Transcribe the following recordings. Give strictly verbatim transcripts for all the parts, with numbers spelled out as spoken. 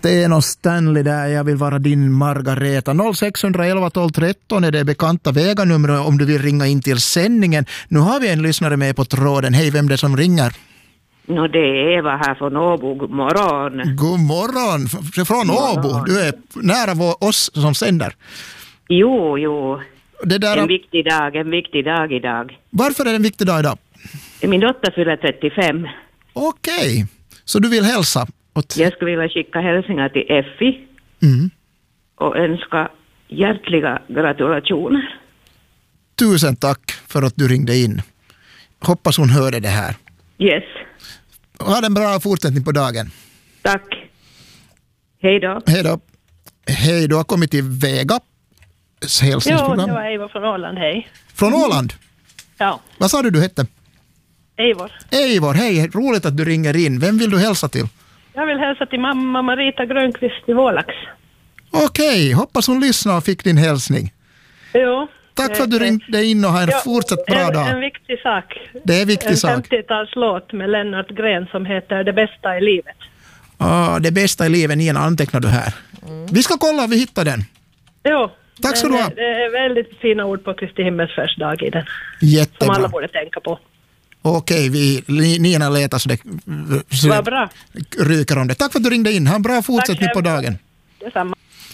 Sten och Stanley där, jag vill vara din Margareta. noll sex ett ett tolv tretton är det bekanta väganumret om du vill ringa in till sändningen. Nu har vi en lyssnare med på tråden. Hej, vem det är som ringer? No, det är Eva här från Åbo. God morgon. God morgon. Från Åbo. Du är nära vår, oss som sänder. Jo, jo. Det där... En viktig dag, en viktig dag idag. Varför är det en viktig dag idag? Min dotter fyller trettiofem. Okej, så du vill hälsa? Åt... Jag skulle vilja skicka hälsningar till Effi. Mm. Och önska hjärtliga gratulationer. Tusen tack för att du ringde in. Hoppas hon hörde det här. Yes. Ha en bra fortsättning på dagen. Tack. Hej då. Hej då. Hej, du har kommit till Vega. Jo, det var Eivor från Åland, hej. Från Åland? Ja. Vad sa du du hette? Eivor. Eivor, hej. Roligt att du ringer in. Vem vill du hälsa till? Jag vill hälsa till mamma Marita Grönqvist i Vålax. Okej, hoppas hon lyssnar och fick din hälsning. Jo. Tack för att du ringde in och ha en ja, fortsatt bra en, dag. En viktig sak. Det är en viktig en sak. En femtiotalslåt med Lennart Gren som heter Det bästa i livet. Ja, det bästa i livet, Nina, antecknar du här. Mm. Vi ska kolla om vi hittar den. Jo. Tack så du ha. Det är väldigt fina ord på Kristi himmelsfärdsdag i den. Jättebra. Som alla borde tänka på. Okej, vi, Nina letar så det så Vad bra. ryker om det. Tack för att du ringde in. Ha en bra fortsättning på dagen. Detsamma.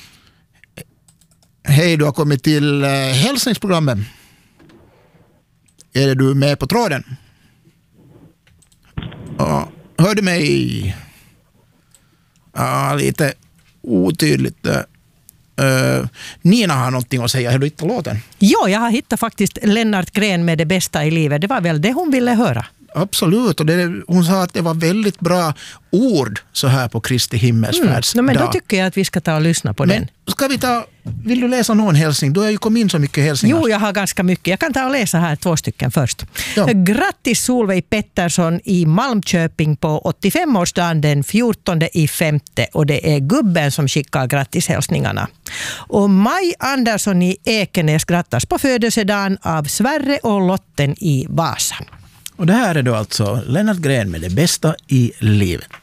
Hej, du har kommit till eh, hälsningsprogrammet. Är du med på tråden? Ja, hör du mig? Ja, lite otydligt. Uh, Nina har någonting att säga. Har du hittat låten? Ja, jag har hittat faktiskt Lennart Gren med Det bästa i livet. Det var väl det hon ville höra. Absolut, och det, hon sa att det var väldigt bra ord så här på Kristi himmelsfärdsdag. Mm. No, men då tycker jag att vi ska ta och lyssna på men den. Ska vi ta, vill du läsa någon hälsning? Du har ju kommit in så mycket hälsningar. Jo, jag har ganska mycket. Jag kan ta och läsa här två stycken först. Ja. Grattis Solveig Pettersson i Malmköping på åttiofemårsdagen den fjortonde i femte. Och det är gubben som skickar grattishälsningarna. Och Maj Andersson i Ekenäs grattas på födelsedagen av Sverre och Lotten i Vasa. Och det här är då alltså Lennart Gren med Det bästa i livet.